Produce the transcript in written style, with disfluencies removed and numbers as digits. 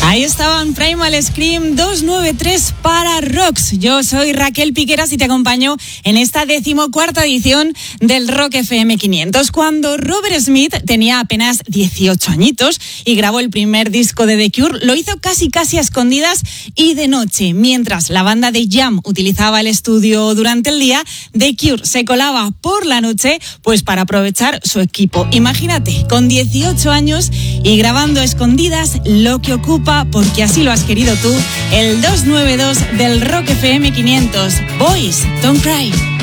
Ahí estaban Primal Scream 293 para Rocks. Yo soy Raquel Piqueras y te acompaño en esta 14ª edición del Rock FM 500. Cuando Robert Smith tenía apenas 18 añitos y grabó el primer disco de The Cure, lo hizo casi a escondidas y de noche. Mientras la banda de Jam utilizaba el estudio durante el día, The Cure se colaba por la noche pues para aprovechar su equipo. Imagínate, con 18 años y grabando a escondidas lo que ocupa, porque así lo has querido tú, el 292 del Rock FM 500. Boys Don't Cry.